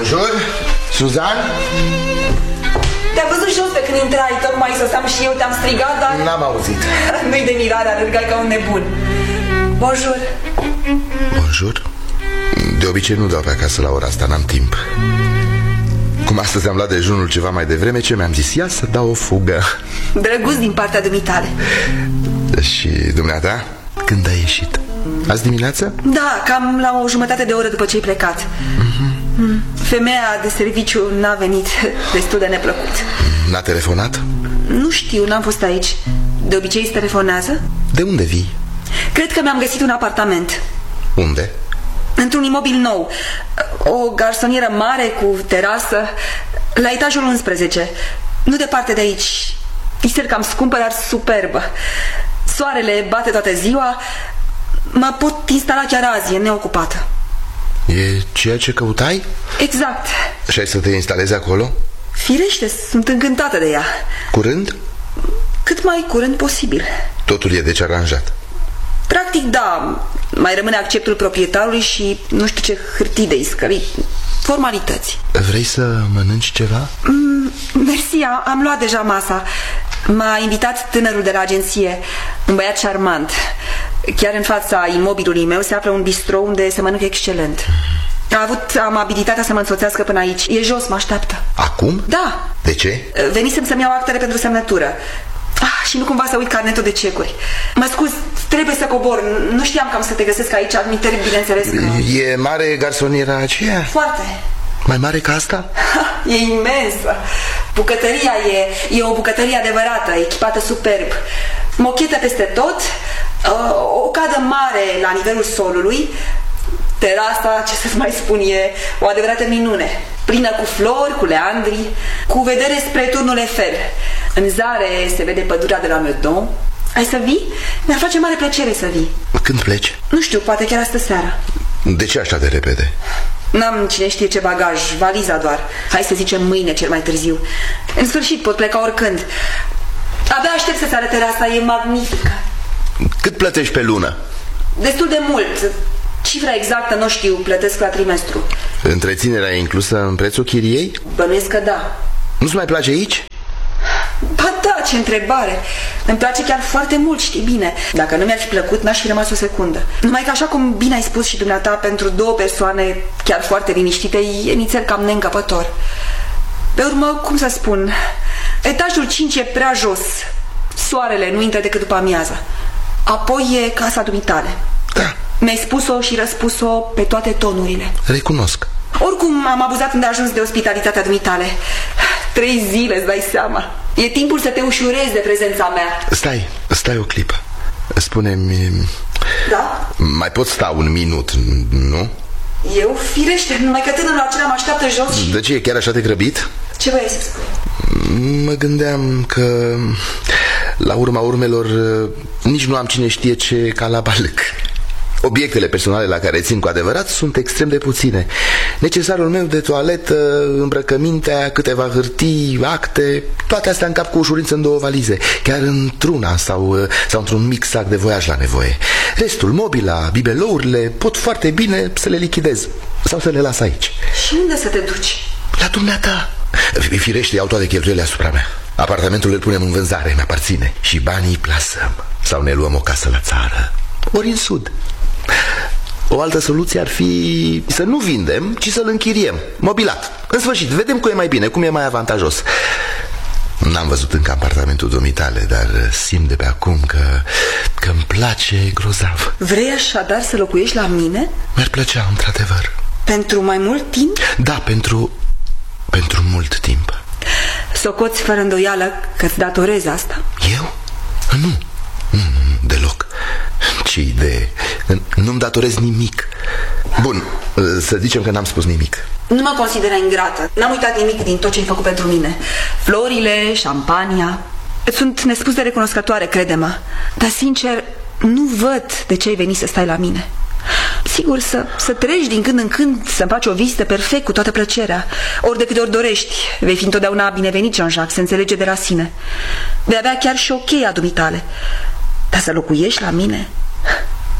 Bonjour, Suzan? Te-am văzut jos pe când intrai, tocmai soseam și eu, te-am strigat, dar... N-am auzit. Nu-i de mirare, alergai ca un nebun. Bonjour. Bonjour? De obicei nu dau pe acasă la ora asta, n-am timp. Cum astăzi am luat dejunul ceva mai devreme, ce mi-am zis? Ia să dau o fugă. Drăguț din partea dumitale. Și dumneata? Când ai ieșit? Azi dimineața? Da, cam la o jumătate de oră după ce ai plecat. Femeia de serviciu n-a venit, destul de neplăcut. N-a telefonat? Nu știu, n-am fost aici. De obicei îți telefonează? De unde vii? Cred că mi-am găsit un apartament. Unde? Într-un imobil nou. O garsonieră mare cu terasă, la etajul 11. Nu departe de aici. Este cam scumpă, dar superbă. Soarele bate toată ziua. Mă pot instala chiar azi, e neocupată. E ceea ce căutai? Exact. Și ai să te instalezi acolo? Firește, sunt încântată de ea. Curând? Cât mai curând posibil. Totul e deci aranjat. Practic, da. Mai rămâne acceptul proprietarului și nu știu ce hârtii de iscărit. Formalități. Vrei să mănânci ceva? Mersi, am luat deja masa. M-a invitat tânărul de la agenție, un băiat șarmant. Chiar în fața imobilului meu se află un bistrou unde se mănâncă excelent. A avut amabilitatea să mă însoțească până aici. E jos, mă așteaptă. Acum? Da. De ce? Venisem să-mi iau actele pentru semnătură. Și nu cumva să uit carnetul de cecuri. Mă scuz, trebuie să cobor. Nu știam că am să te găsesc aici. Admiteri, bineînțeles că... E mare garsoniera aceea? Foarte. Mai mare ca asta? E imensă. Bucătăria e o bucătărie adevărată, echipată superb. Mochetă peste tot, o cadă mare la nivelul solului. Terasa, ce să-ți mai spun, e o adevărată minune. Plină cu flori, cu leandri, cu vedere spre turnul Eiffel. În zare se vede pădurea de la Meudon. Ai să vii? Mi-ar face mare plăcere să vii. Când pleci? Nu știu, poate chiar astă seară. De ce așa de repede? N-am cine știe ce bagaj, valiza doar. Hai să zicem mâine cel mai târziu. În sfârșit pot pleca oricând. Abia aștept să se arăte asta, e magnifică. Cât plătești pe lună? Destul de mult. Cifra exactă nu știu, plătesc la trimestru. Întreținerea e inclusă în prețul chiriei? Bănuiesc că da. Nu-ți mai place aici? Ba da, ce întrebare. Îmi place chiar foarte mult, știi bine. Dacă nu mi-ar fi plăcut, n-aș fi rămas o secundă. Numai că așa cum bine ai spus și dumneata, pentru două persoane chiar foarte liniștite, e nițel cam neîncăpător. Pe urmă, cum să spun, etajul 5 e prea jos. Soarele nu intră decât după amiază. Apoi e casa dumitale. Da. Mi-ai spus-o și răspus-o pe toate tonurile. Recunosc. Oricum am abuzat îndeajuns de ospitalitatea dumitale. 3 zile, îți dai seama. E timpul să te ușurezi de prezența mea. Stai o clipă. Spune-mi... Da? Mai pot sta un minut, nu? Eu? Firește, numai că tânărul acela mă așteaptă jos și... De ce, e chiar așa de grăbit? Ce vrei să spui? Mă gândeam că la urma urmelor nici nu am cine știe ce ca la balâc. Obiectele personale la care țin cu adevărat sunt extrem de puține. Necesarul meu de toaletă, îmbrăcămintea, câteva hârtii, acte, toate astea încap cu ușurință în 2 valize, chiar într-una sau într-un mic sac de voiaj la nevoie. Restul, mobila, bibelourile, pot foarte bine să le lichidez sau să le las aici. Și unde să te duci? La dumneata. Firește, iau toate cheltuielile asupra mea. Apartamentul îl punem în vânzare, mi-aparține. Și banii îi plasăm. Sau ne luăm o casă la țară, ori în sud. O altă soluție ar fi să nu vindem, ci să-l închiriem, mobilat. În sfârșit, vedem cum e mai bine, cum e mai avantajos. N-am văzut încă apartamentul dumitale, dar simt de pe acum că îmi place grozav. Vrei așadar să locuiești la mine? Mi-ar plăcea, într-adevăr. Pentru mai mult timp? Da, pentru mult timp. Socoți fără îndoială că-ți datorezi asta? Eu? Nu, deloc. Ce idee. Nu-mi datorez nimic. Bun, să zicem că n-am spus nimic. Nu mă considera ingrată. N-am uitat nimic din tot ce ai făcut pentru mine. Florile, șampania. Sunt nespus de recunoscătoare, crede-mă. Dar sincer, nu văd de ce ai venit să stai la mine. Sigur, să treci din când în când, să-mi faci o vizită perfect, cu toată plăcerea. Ori de câte ori dorești. Vei fi întotdeauna binevenit, Jean-Jacques, se înțelege de la sine. Vei avea chiar și o cheie a dumitale. Dar să locuiești la mine?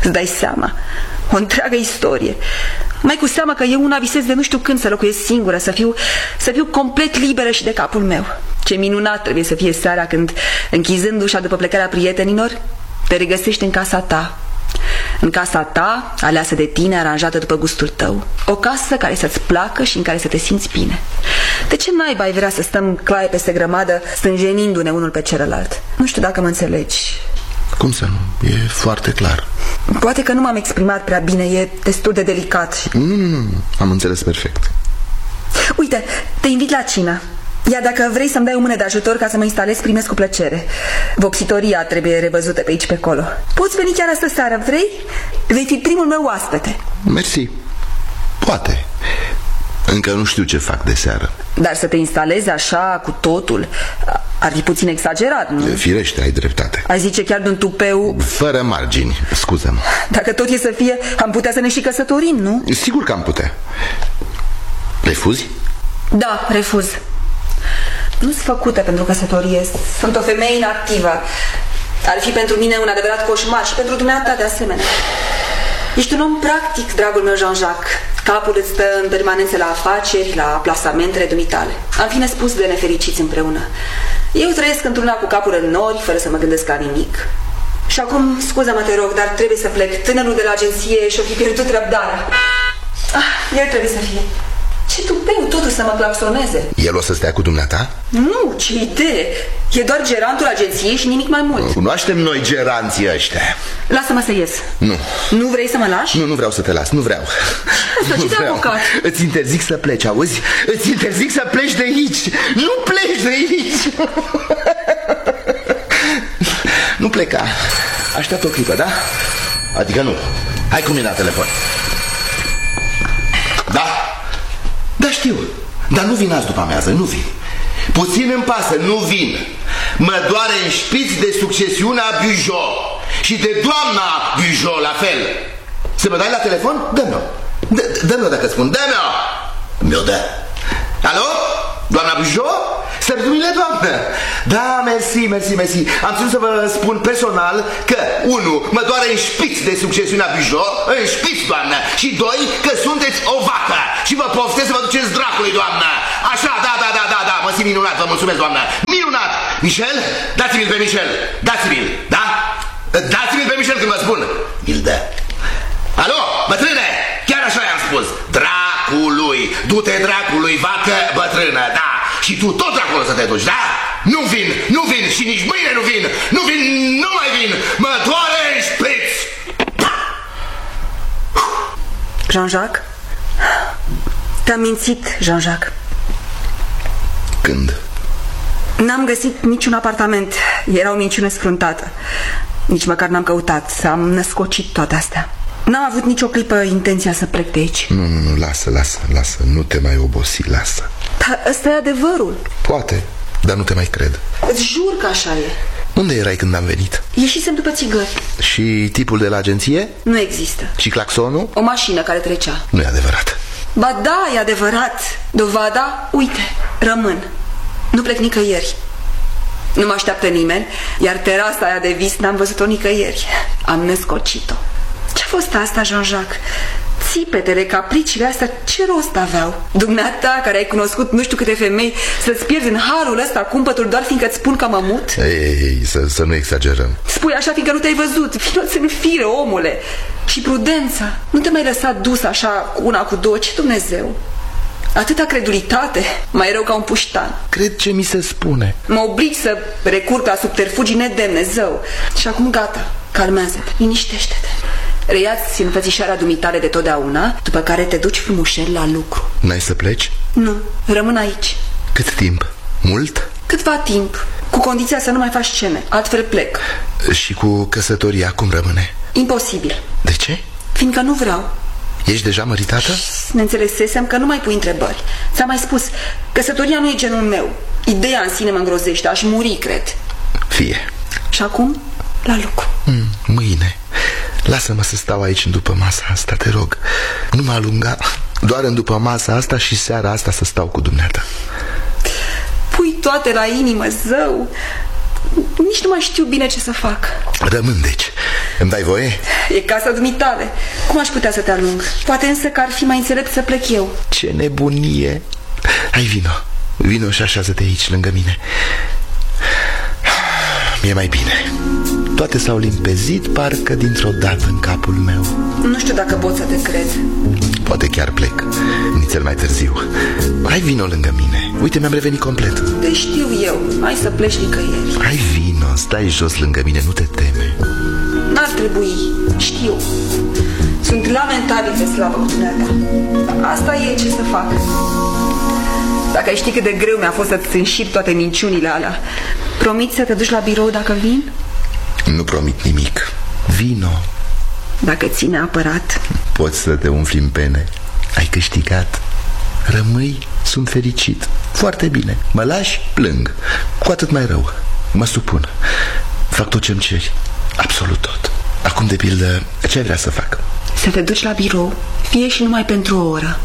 Îți dai seama? O întreagă istorie. Mai cu seama că eu una visez de nu știu când să locuiesc singură, să fiu complet liberă și de capul meu. Ce minunat trebuie să fie seara când, închizând ușa după plecarea prietenilor, te regăsești în casa ta. În casa ta, aleasă de tine, aranjată după gustul tău. O casă care să-ți placă și în care să te simți bine. De ce naiba ai vrea să stăm claie peste grămadă, stânjenindu-ne unul pe celălalt? Nu știu dacă mă înțelegi. Cum să nu? E foarte clar. Poate că nu m-am exprimat prea bine, e destul de delicat. Nu, am înțeles perfect. Uite, te invit la cină. Iar dacă vrei să-mi dai o mână de ajutor ca să mă instalez, primesc cu plăcere. Vopsitoria trebuie revăzută pe aici pe acolo. Poți veni chiar astă seară, vrei? Vei fi primul meu oaspete. Mersi. Poate. Încă nu știu ce fac de seară. Dar să te instalezi așa, cu totul, ar fi puțin exagerat, nu? Firește, ai dreptate. Ai zice chiar de un tupeu... Fără margini, scuză-mă. Dacă tot e să fie, am putea să ne și căsătorim, nu? Sigur că am putea. Refuzi? Da, refuz. Nu-s făcută pentru căsătorie. Sunt o femeie inactivă. Ar fi pentru mine un adevărat coșmar și pentru dumneata de asemenea. Ești un om practic, dragul meu Jean-Jacques. Capul îți stă în permanență la afaceri, la plasamentele dumitale. Am fi nespus de nefericiți împreună. Eu trăiesc într-una cu capul în nori, fără să mă gândesc la nimic. Și acum, scuză-mă, te rog, dar trebuie să plec. Tânărul de la agenție și-o fi pierdut răbdarea. El trebuie să fie. Ce tupeu, totul să mă claxoneze. El o să stea cu dumneata? Nu, ce idee. E doar gerantul agenției și nimic mai mult. Cunoaștem noi geranții ăștia. Lasă-mă să ies. Nu. Nu vrei să mă lași? Nu vreau să te las, nu vreau. Asta ce te-a apucat? Îți interzic să pleci, auzi? Îți interzic să pleci de aici. Nu pleci de aici. Nu pleca. Așteaptă o clipă, da? Adică nu. Hai cu mine la telefon. Da? Da, știu. Dar nu vin azi după amiază, nu vin. Puțin îmi pasă, nu vin. Mă doare în șpiți de succesiunea Bugeaud. Și de doamna Bugeaud la fel. Să mă dai la telefon? Dă-mi-o. Dă-mi-o dacă spun, dă-mi-o. Mi-o dă. Alo? Doamna Bugeaud? Sărbătorile, doamnă. Da, mersi. Am ținut să vă spun personal că, 1, mă doare în șpiț de succesiunea Bugeaud, în șpiț, doamnă. Și 2, că sunteți o vacă. Și vă poftesc să vă duceți dracului, doamnă. Așa, da, mă simt minunat, vă mulțumesc, doamnă. Minunat. Michel? Dați-mi-l pe Michel. Dați-mi-l, da? Dați-mi-l pe Michel când vă spun. Mi-l dă. Alo, bătrâne, chiar așa i-am spus. Dracului, du-te dracului, vacă bătrână, da. Și tu tot acolo să te duci, da? Nu vin și nici mâine nu mai vin. Mă doare în șpriț. Jean-Jacques? Te-am mințit, Jean-Jacques. Când? N-am găsit niciun apartament. Era o minciună scruntată. Nici măcar n-am căutat. Am născocit toate astea. N-am avut nicio clipă intenția să plec de aici. Nu, lasă. Nu te mai obosi, lasă. Dar ăsta e adevărul. Poate, dar nu te mai cred. Îți jur că așa e. Unde erai când am venit? Ieșisem după țigări. Și tipul de la agenție? Nu există. Și claxonul? O mașină care trecea. Nu e adevărat. Ba da, e adevărat. Dovada? Uite, rămân. Nu plec nicăieri. Nu mă așteaptă nimeni. Iar terasa aia de vis n-am văzut-o nicăieri. Am născocit-o. Ce-a fost asta, Jean-Jacques? Țipetele, capriciile astea, ce rost aveau? Dumneata, care ai cunoscut nu știu câte femei, să-ți pierzi în harul ăsta cumpătul doar fiindcă îți spun că mă mut? Ei, să nu exagerăm. Spui așa fiindcă nu te-ai văzut. Vino-ți în fire, omule. Și prudența. Nu te mai lăsa dus așa cu una, cu două. Ce Dumnezeu? Atâta credulitate, mai rău ca un puștan. Cred ce mi se spune. Mă obligi să recurg la subterfugii nedemne, zău. Și acum gata, calmează-te, liniștește-te. Reiați înfățișarea dumitale de totdeauna, după care te duci frumușel la lucru. N-ai să pleci? Nu, rămân aici. Cât timp? Mult? Câtva timp, cu condiția să nu mai faci scene, altfel plec. Și cu căsătoria cum rămâne? Imposibil. De ce? Fiindcă nu vreau. Ești deja măritată? Ne înțelesesem că nu mai pui întrebări. Ți-am mai spus, căsătoria nu e genul meu. Ideea în sine mă îngrozește, aș muri, cred. Fie. Și acum, la lucru. Mâine. Lasă-mă să stau aici în după masa asta, te rog. Nu mă alunga. Doar în după masa asta și seara asta să stau cu dumneata. Pui toate la inimă, zău. Nici nu mai știu bine ce să fac. Rămân, deci. Îmi dai voie? E casa dumitale. Cum aș putea să te alung? Poate însă că ar fi mai înțelept să plec eu. Ce nebunie! Hai, vino și așează-te aici lângă mine. Mi-e mai bine. Toate s-au limpezit parcă dintr-o dată în capul meu. Nu știu dacă pot să te cred. Poate chiar plec nițel mai târziu. Hai, vino lângă mine. Uite, mi-am revenit complet. Te știu eu, hai să pleci nicăieri. Hai, vino, stai jos lângă mine, nu te teme. N-ar trebui, știu. Sunt lamentabil de slabă cu dumneata. Asta e, ce să fac. Dacă ai ști cât de greu mi-a fost să-ți înșir toate minciunile alea. Promiți să te duci la birou dacă vin? Nu promit nimic. Vino. Dacă ții neapărat. Poți să te umfli în pene. Ai câștigat. Rămâi, sunt fericit. Foarte bine. Mă lași, plâng. Cu atât mai rău. Mă supun. Fac tot ce-mi ceri. Absolut tot. Acum, de pildă, ce ai vrea să fac? Să te duci la birou, fie și numai pentru o oră.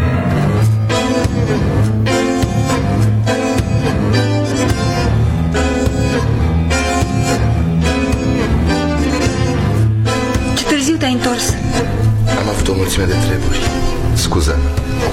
Ce târziu te-ai întors? Am avut o mulțime de treburi. Scuză-mă.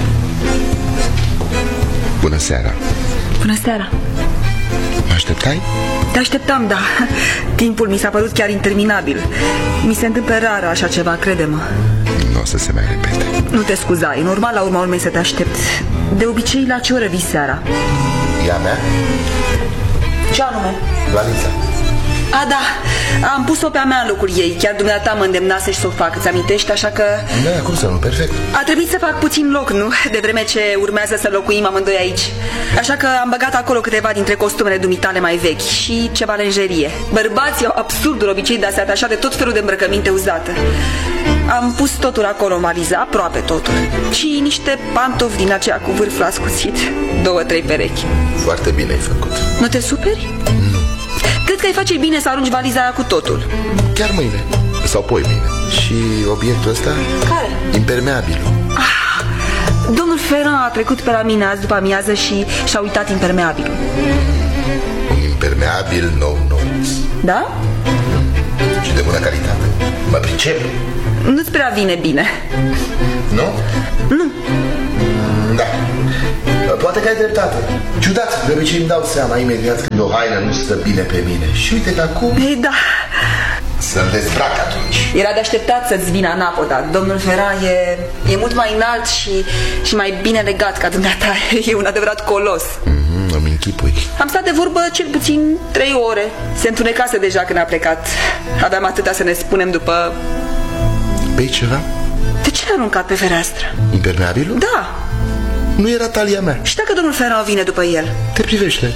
Bună seara. Bună seara. Mă așteptai? Te așteptam, da. Timpul mi s-a părut chiar interminabil. Mi se întâmplă rar așa ceva, crede-mă. Nu o să se mai repete. Nu te scuza, e normal la urma urmei să te aștept. De obicei, la ce oră vii seara? E a mea? Ce anume? Valiza. A, da, am pus-o pe a mea în locul ei. Chiar dumneata mă îndemnasești să o fac, îți amintești, așa că... Da, cum să nu, perfect. A trebuit să fac puțin loc, nu? De vreme ce urmează să locuim amândoi aici. Așa că am băgat acolo câteva dintre costumele dumitale mai vechi și ceva lenjerie. Bărbații au absurdul obicei de a se atașa de tot felul de îmbrăcăminte uzată. Am pus totul acolo în valiza, aproape totul. Și niște pantofi din aceea cu vârf la scuțit. 2-3 perechi. Foarte bine ai făcut. Nu te superi? Nu. Cred că ai face bine să arunci valiza aia cu totul. Chiar mâine. Sau poi mâine. Și obiectul ăsta? Care? Impermeabilul. Domnul Ferrand a trecut pe la mine azi după amiază și și-a uitat impermeabilul. Un impermeabil nou. Da? Și de bună calitate. Mă pricep? Nu-ți prea vine bine. Nu? Nu. Da. Poate că ai dreptate. Ciudat, de obicei îmi dau seama imediat când o haină nu stă bine pe mine. Și uite că acum... Ei, da. Să-l dezbrac atunci. Era de așteptat să-ți vină anapoda. Domnul Ferrand e mult mai înalt și mai bine legat ca dumneata. E un adevărat colos. Îmi închipui. Am stat de vorbă cel puțin 3 ore. Se întunecase deja când a plecat. Aveam atâta să ne spunem după... Bei ceva? De ce l-ai aruncat pe fereastră? Impermeabilul? Da. Nu era talia mea. Și dacă domnul Ferrand vine după el? Te privește.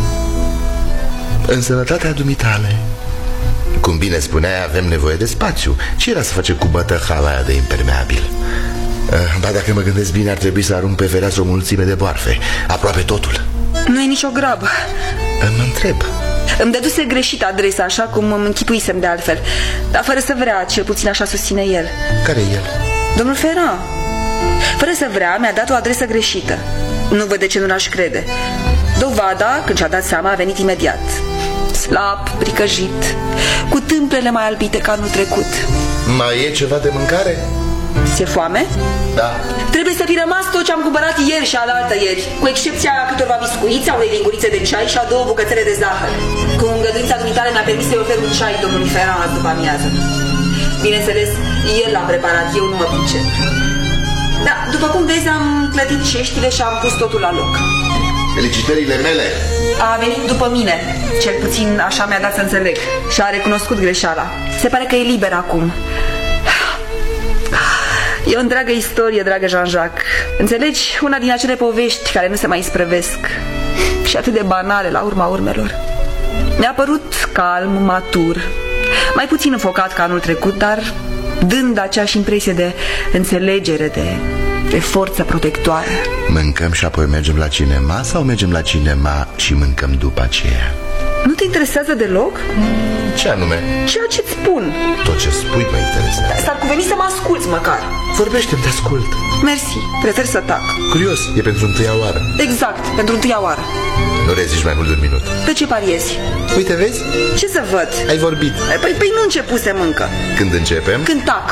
În sănătatea dumitale. Cum bine spuneai, avem nevoie de spațiu. Ce era să facem cu bătăhala aia de impermeabil? Ba, dacă mă gândesc bine, ar trebui să arunc pe fereastră o mulțime de boarfe. Aproape totul. Nu e nicio grabă. Mă întreb. Îmi dăduse greșit adresa, așa cum îmi închipuisem de altfel. Dar fără să vrea, cel puțin așa susține el. Care e el? Domnul Ferrand. Fără să vrea, mi-a dat o adresă greșită. Nu văd de ce nu l-aș crede. Dovada, când și-a dat seama, a venit imediat. Slab, pricăjit, cu tâmplele mai albite ca anul trecut. Mai e ceva de mâncare? Ți-e foame? Da. Trebuie să fi rămas tot ce am cumpărat ieri și alaltă ieri, cu excepția câtorva biscuiți, a unei lingurițe de ceai și a 2 bucățele de zahăr. Cu îngăduința dumitale mi-a permis să-i ofer un ceai domnului Ferrand azi după amiază. Bineînțeles, el l-a preparat, eu nu mă pricep. Da, după cum vezi, am clătit ceștile și am pus totul la loc. Felicitările mele. A venit după mine, cel puțin așa mi-a dat să înțeleg. Și a recunoscut greșeala. Se pare că e liber acum. E o întreagă istorie, dragă Jean-Jacques. Înțelegi? Una din acele povești care nu se mai isprăvesc și atât de banale la urma urmelor. Mi-a părut calm, matur, mai puțin înfocat ca anul trecut, dar dând aceeași impresie de înțelegere, de forță protectoare. Mâncăm și apoi mergem la cinema sau mergem la cinema și mâncăm după aceea? Nu te interesează deloc? Ce anume? Ceea ce-ți spun. Tot ce spui mă interesează. S-ar cuveni să mă asculți măcar. Vorbește-mi, te ascult. Mersi, prefer să tac. Curios, e pentru întâia oară. Exact, pentru întâia oară. Nu reziști mai mult de un minut. Pe ce pariezi? Uite, vezi? Ce să văd? Ai vorbit. Păi nu începusem încă. Când începem? Când tac.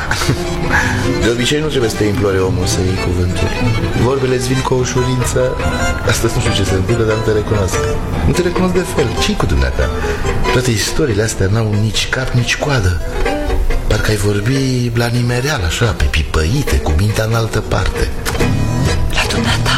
De obicei nu trebuie să te implore omul să iei cuvântul. Vorbele îți vin cu o ușurință. Astăzi nu știu ce se întâmplă, dar nu te recunosc. Nu te recunosc de fel. Ce-i cu dumneata? Toate istoriile astea n-au nici cap, nici coadă. Parcă ai vorbi la nimereal, așa, pe pipăite, cu mintea în altă parte. La dumneata.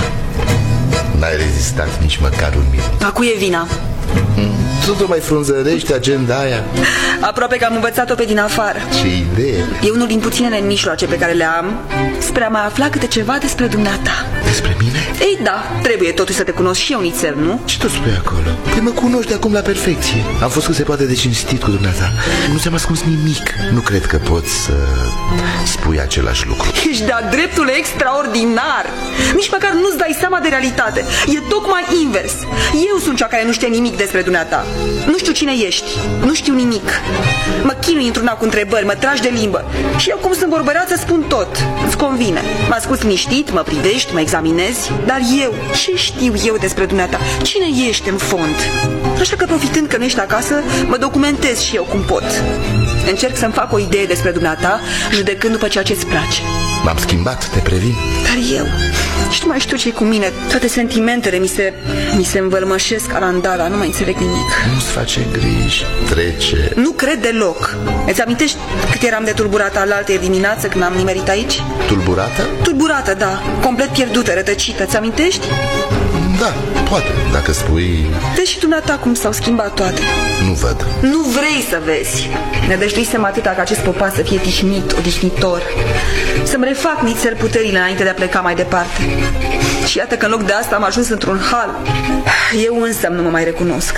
N-ai rezistat nici măcar un minut. A cui e vina? Totul mai frunzărești agenda aia. Aproape că am învățat-o pe din afară. Ce idee. E unul din puținele mijloace pe care le am spre a mai afla câte ceva despre dumneata. Despre mine? Ei da, trebuie totuși să te cunosc și eu nițel, nu? Ce tot spui acolo? Păi mă cunoști de acum la perfecție. Am fost cât se poate de cinstit cu dumneata. Nu ți-am ascuns nimic. Nu cred că poți să spui același lucru. Ești de-a dreptul extraordinar. Nici măcar nu-ți dai seama de realitate. E tocmai invers. Eu sunt cea care nu știe nimic despre dumneata. Nu știu cine ești. Nu știu nimic. Mă chinui într-una cu întrebări, mă tragi de limbă. Și eu, cum sunt vorbăreață, spun tot. Îți convine. Mă asculți liniștit, mă privești, mă examinezi. Dar eu, ce știu eu despre dumneata? Cine ești în fond? Așa că, profitând că nu ești acasă, mă documentez și eu cum pot. Încerc să-mi fac o idee despre dumneata, judecând după ceea ce-ți place. M-am schimbat, te previn. Dar eu, și nu mai știu ce-i cu mine. Toate sentimentele mi se învălmășesc ca randala, nu mai înțeleg nimic. Nu-ți face griji, trece. Nu cred deloc. Îți amintești cât eram de tulburată alaltăieri dimineață când am nimerit aici? Tulburată? Tulburată, da. Complet pierdută, rătăcită. Ți amintești? Da, poate, dacă spui... Vezi și dumneata cum s-au schimbat toate. Nu văd. Nu vrei să vezi. Nădăjduisem atâta ca acest popas să fie tihnit, odihnitor. Să-mi refac nițel puterile înainte de a pleca mai departe. Și iată că în loc de asta am ajuns într-un hal. Eu însă nu mă mai recunosc.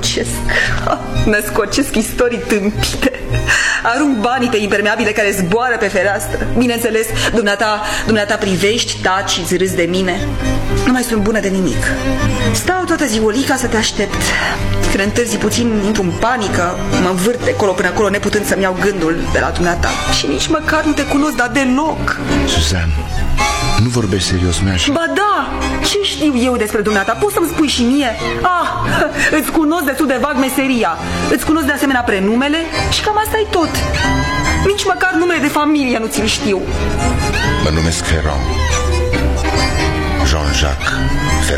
Născocesc istorii tâmpite. Arunc banii pe impermeabile care zboară pe fereastră. Bineînțeles, dumneata privești, taci și îți râzi de mine. Nu mai sunt bună de nimic. Stau toată ziulica să te aștept. Când întârzi puțin, intru în panică. Mă învârt de colo până acolo, neputând să-mi iau gândul de la dumneata. Și nici măcar nu te cunosc, dar deloc. Suzan, nu vorbești serios, nu așa? Ba da, ce știu eu despre dumneata? Poți să-mi spui și mie? Îți cunosc destul de vag meseria. Îți cunosc de asemenea prenumele și cam asta e tot. Nici măcar numele de familie nu ți-l știu. Mă numesc Ferrand. Jean-Jacques Ferrand.